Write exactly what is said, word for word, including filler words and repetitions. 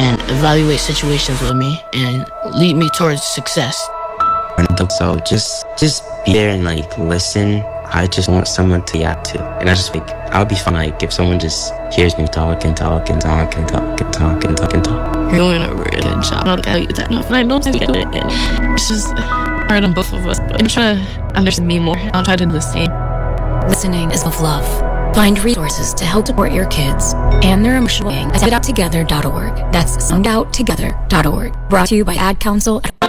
and evaluate situations with me and lead me towards success. So just just be there and like listen. I just want someone to yap to, and I just like I'll be fine like if someone just hears me talk and talk and talk and talk and talk and talk and talk. You're doing a really good job. I don't tell you that enough, and I know you get it. It's just hard on both of us. But I'm trying to understand me more. I'll try to listen. Listening is of love. Find resources to help support your kids and their emotional being at sound out together dot org. That's sound out together dot org. Brought to you by Ad Council.